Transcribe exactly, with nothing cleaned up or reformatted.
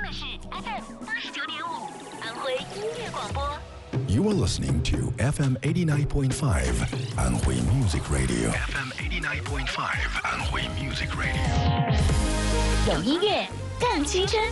的是 F M 八十九点五安徽音乐广播。 You are listening to F M eighty-nine point five Anhui Music Radio. F M eighty-nine point five Anhui Music Radio. 有音乐更青春。